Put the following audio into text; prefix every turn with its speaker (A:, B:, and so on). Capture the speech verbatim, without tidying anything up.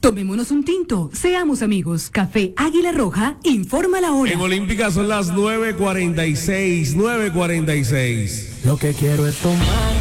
A: Tomémonos un tinto, seamos amigos. Café Águila Roja, informa la hora.
B: En Olímpica son las nueve cuarenta y seis, nueve cuarenta y seis.
C: Lo que quiero es tomar